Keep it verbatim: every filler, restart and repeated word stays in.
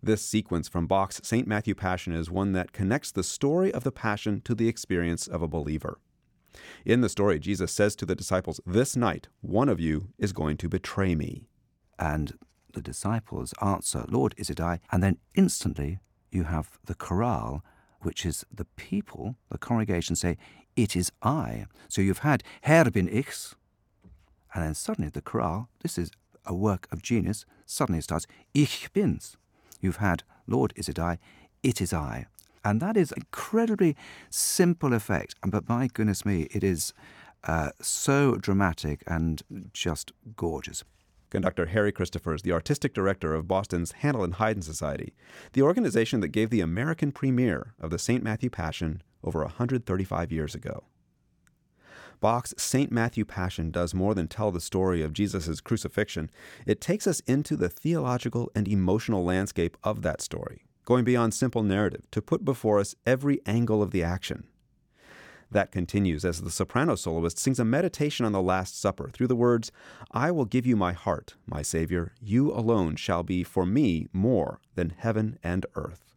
This sequence from Bach's Saint Matthew Passion is one that connects the story of the Passion to the experience of a believer. In the story, Jesus says to the disciples, "This night, one of you is going to betray me." And the disciples answer, "Lord, is it I?" And then instantly you have the chorale, which is the people, the congregation say, "It is I." So you've had Herr bin ich, and then suddenly the chorale, this is a work of genius, suddenly it starts, "Ich bin's." You've had, "Lord, is it I?" "It is I." And that is an incredibly simple effect, but my goodness me, it is uh, so dramatic and just gorgeous. Conductor Harry Christopher is the artistic director of Boston's Handel and Haydn Society, the organization that gave the American premiere of the Saint Matthew Passion over one hundred thirty-five years ago. Bach's Saint Matthew Passion does more than tell the story of Jesus' crucifixion. It takes us into the theological and emotional landscape of that story, going beyond simple narrative to put before us every angle of the action. That continues as the soprano soloist sings a meditation on the Last Supper through the words, "I will give you my heart, my Savior. You alone shall be for me more than heaven and earth."